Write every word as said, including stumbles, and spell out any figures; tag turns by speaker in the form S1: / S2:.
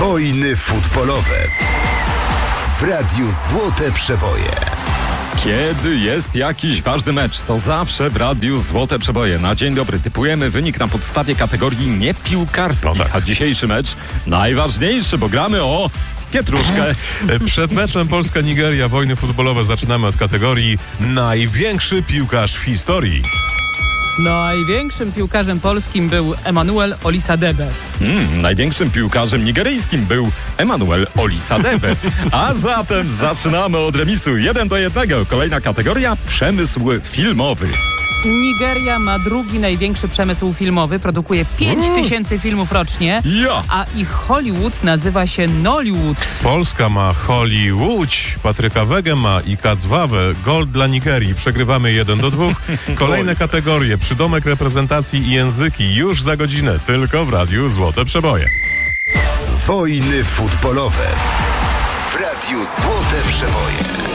S1: Wojny futbolowe w Radiu Złote Przeboje.
S2: Kiedy jest jakiś ważny mecz, to zawsze w Radiu Złote Przeboje. Na dzień dobry typujemy wynik na podstawie kategorii niepiłkarskich.
S3: No tak.
S2: A dzisiejszy mecz najważniejszy, bo gramy o pietruszkę.
S3: Przed meczem Polska-Nigeria wojny futbolowe zaczynamy od kategorii największy piłkarz w historii.
S4: Największym piłkarzem polskim był Emmanuel Olisadebe.
S2: Hmm, największym piłkarzem nigeryjskim był Emmanuel Olisadebe. A zatem zaczynamy od remisu jeden do jednego. Kolejna kategoria przemysł filmowy.
S4: Nigeria ma drugi największy przemysł filmowy, produkuje pięć tysięcy filmów rocznie,
S2: Ja.
S4: a ich Hollywood nazywa się Nollywood.
S3: Polska ma Hollywood, Patryka Wegę ma i Kacwawę. Gol dla Nigerii. Przegrywamy jeden do dwóch. Kolejne kategorie. Przydomek reprezentacji i języki. Już za godzinę. Tylko w Radiu Złote Przeboje.
S1: Wojny futbolowe w Radiu Złote Przeboje.